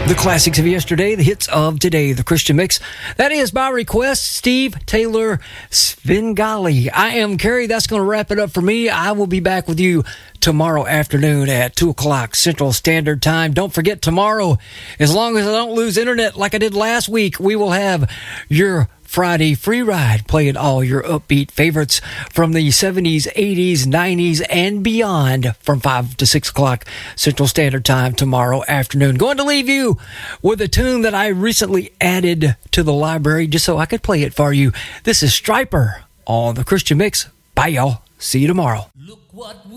The classics of yesterday, the hits of today, the Christian Mix. That is by request, Steve Taylor Svengali. I am Kerry. That's going to wrap it up for me. I will be back with you tomorrow afternoon at 2 o'clock Central Standard Time. Don't forget, tomorrow, as long as I don't lose internet like I did last week, we will have your Friday free ride, playing all your upbeat favorites from the 70s, 80s, 90s, and beyond from 5 to 6 o'clock Central Standard Time tomorrow afternoon. Going to leave you with a tune that I recently added to the library just so I could play it for you. This is Stryper on the Christian Mix. Bye, y'all. See you tomorrow. Look what